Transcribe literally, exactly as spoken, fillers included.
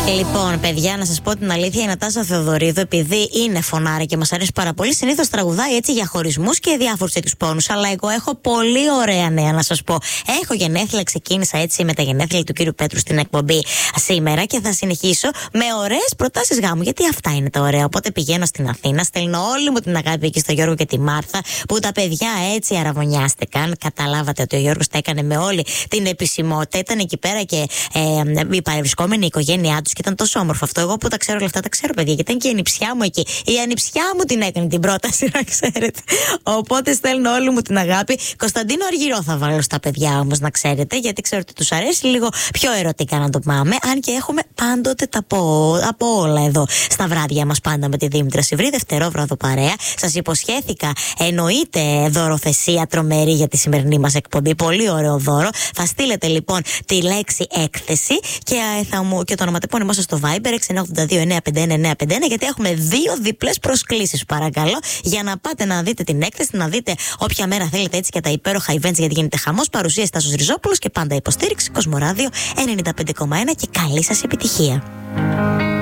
Λοιπόν, παιδιά, να σας πω την αλήθεια, η Νατάσα Θεοδωρίδου, επειδή είναι φωνάρα και μας αρέσει πάρα πολύ, συνήθως τραγουδάει έτσι για χωρισμούς και διάφορους τέτοιους πόνους. Αλλά εγώ έχω πολύ ωραία νέα να σας πω. Έχω γενέθλια, ξεκίνησα έτσι με τα γενέθλια του κύριου Πέτρου στην εκπομπή σήμερα και θα συνεχίσω με ωραίες προτάσεις γάμου. Γιατί αυτά είναι τα ωραία. Οπότε πηγαίνω στην Αθήνα, στέλνω όλη μου την αγάπη εκεί στο Γιώργο και τη Μάρθα, που τα παιδιά έτσι αραβωνιάστηκαν. Καταλάβατε ότι ο Γιώργος τα έκανε με όλη την επισημότητα. Ήταν εκεί πέρα και ε, η παρευρισκόμενη οικογένειά του. Και ήταν τόσο όμορφο αυτό. Εγώ που τα ξέρω όλα αυτά, τα ξέρω, παιδιά. Γιατί ήταν και η ανιψιά μου εκεί. Η ανιψιά μου την έκανε την πρόταση, να ξέρετε. Οπότε στέλνω όλη μου την αγάπη. Κωνσταντίνο Αργυρό θα βάλω στα παιδιά όμως, να ξέρετε. Γιατί ξέρω ότι τους αρέσει λίγο πιο ερωτικά να το πάμε. Αν και έχουμε πάντοτε τα από, από όλα εδώ στα βράδια μας, πάντα με τη Δήμητρα Σιβρή. Δευτερόβραδο παρέα. Σας υποσχέθηκα, εννοείται, δωροθεσία τρομερή για τη σημερινή μας εκπομπή. Πολύ ωραίο δώρο. Θα στείλετε λοιπόν τη λέξη έκθεση και, θα μου, και το ονοματεπώνυμά σας στο Viber έξι εννιά οκτώ δύο εννιά πέντε ένα εννιά πέντε ένα, γιατί έχουμε δύο διπλές προσκλήσεις, παρακαλώ, για να πάτε να δείτε την έκθεση, να δείτε όποια μέρα θέλετε έτσι και τα υπέροχα events, γιατί γίνεται χαμός. Παρουσίαση Τάσος Ριζόπουλος και πάντα υποστήριξη Κοσμοράδιο ενενήντα πέντε κόμμα ένα και καλή σας επιτυχία.